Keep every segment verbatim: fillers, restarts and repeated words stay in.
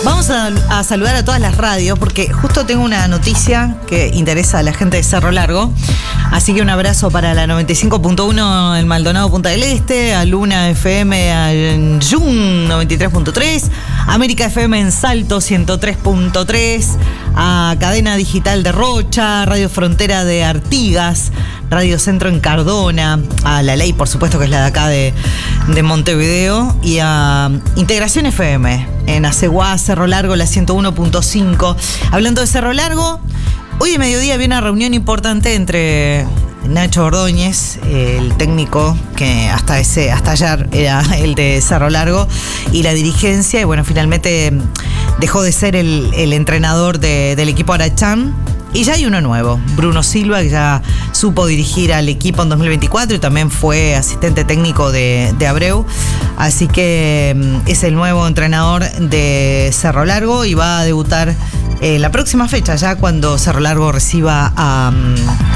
Vamos a, a saludar a todas las radios porque justo tengo una noticia que interesa a la gente de Cerro Largo. Así que un abrazo para la noventa y cinco punto uno en Maldonado, Punta del Este, a Luna F M en Jun noventa y tres punto tres, América F M en Salto ciento tres punto tres, a Cadena Digital de Rocha, Radio Frontera de Artigas, Radio Centro en Cardona, a La Ley, por supuesto, que es la de acá de, de Montevideo, y a Integración F M en Aceguá, Cerro Largo, la ciento uno punto cinco. Hablando de Cerro Largo, hoy de mediodía había una reunión importante entre Nacho Ordóñez, el técnico que hasta ese hasta ayer era el de Cerro Largo, y la dirigencia, y bueno, finalmente dejó de ser el, el entrenador de, del equipo Arachán. Y ya hay uno nuevo, Bruno Silva, que ya supo dirigir al equipo en dos mil veinticuatro y también fue asistente técnico de, de Abreu. Así que es el nuevo entrenador de Cerro Largo y va a debutar eh, la próxima fecha, ya cuando Cerro Largo reciba a... Um,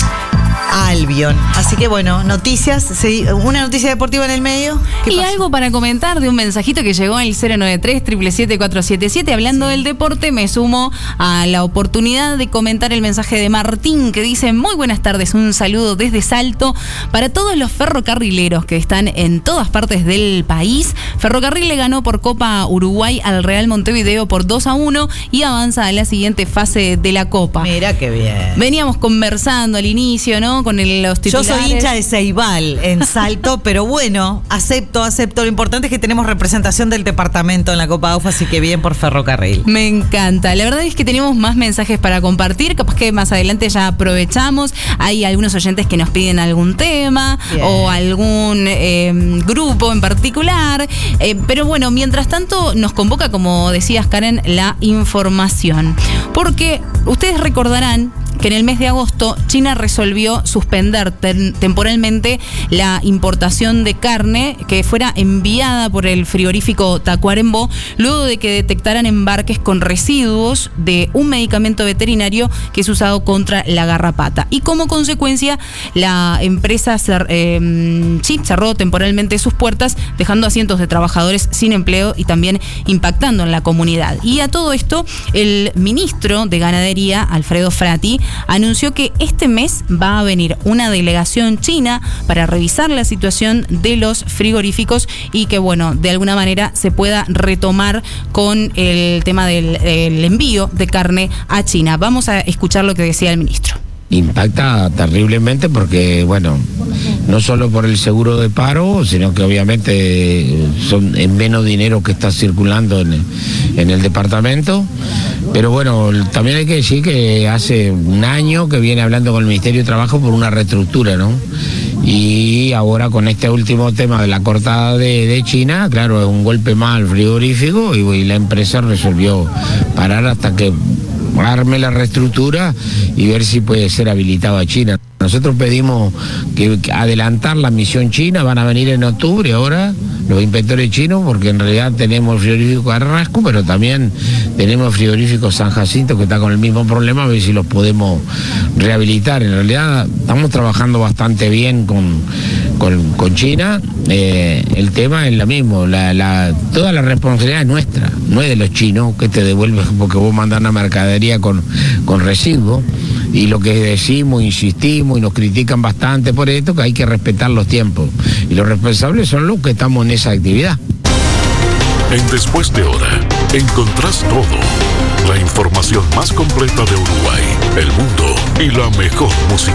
Albion. Así que bueno, noticias, sí, una noticia deportiva en el medio. Y pasó? Algo para comentar de un mensajito que llegó al cero nueve tres, siete siete siete, cuatro siete siete. Hablando sí. del deporte, me sumo a la oportunidad de comentar el mensaje de Martín, que dice: muy buenas tardes, un saludo desde Salto para todos los ferrocarrileros que están en todas partes del país. Ferrocarril le ganó por Copa Uruguay al Real Montevideo por dos a uno y avanza a la siguiente fase de la Copa. Mira qué bien. Veníamos conversando al inicio, ¿no? Con el, los titulares. Yo soy hincha de Ceibal en Salto, pero bueno, acepto, acepto. Lo importante es que tenemos representación del departamento en la Copa A U F, así que bien por Ferrocarril. Me encanta. La verdad es que tenemos más mensajes para compartir. Capaz que más adelante ya aprovechamos. Hay algunos oyentes que nos piden algún tema bien. o algún eh, grupo en particular. Eh, pero bueno, mientras tanto nos convoca, como decías, Karen, la información. Porque ustedes recordarán que en el mes de agosto China resolvió suspender ten, temporalmente la importación de carne que fuera enviada por el frigorífico Tacuarembó luego de que detectaran embarques con residuos de un medicamento veterinario que es usado contra la garrapata. Y como consecuencia, la empresa cer, eh, sí, cerró temporalmente sus puertas, dejando a cientos de trabajadores sin empleo y también impactando en la comunidad. Y a todo esto, el ministro de Ganadería, Alfredo Frati, anunció que este mes va a venir una delegación china para revisar la situación de los frigoríficos y que, bueno, de alguna manera se pueda retomar con el tema del el envío de carne a China. Vamos a escuchar lo que decía el ministro. Impacta terriblemente porque, bueno, no solo por el seguro de paro, sino que obviamente son en menos dinero que está circulando en el, en el departamento. Pero bueno, también hay que decir que hace un año que viene hablando con el Ministerio de Trabajo por una reestructura, ¿no? Y ahora con este último tema de la cortada de, de China, claro, es un golpe más al frigorífico y, y la empresa resolvió parar hasta que arme la reestructura y ver si puede ser habilitado a China. Nosotros pedimos que, que adelantar la misión china, van a venir en octubre ahora los inspectores chinos, porque en realidad tenemos el frigorífico Carrasco, pero también tenemos el frigorífico San Jacinto, que está con el mismo problema, a ver si los podemos rehabilitar. En realidad estamos trabajando bastante bien con, con, con China. Eh, el tema es lo mismo, la, la, toda la responsabilidad es nuestra, no es de los chinos, que te devuelven porque vos mandás una mercadería con, con residuos. Y lo que decimos, insistimos y nos critican bastante por esto, que hay que respetar los tiempos. Y los responsables son los que estamos en esa actividad. En Después de Hora, encontrás todo. La información más completa de Uruguay, el mundo y la mejor música.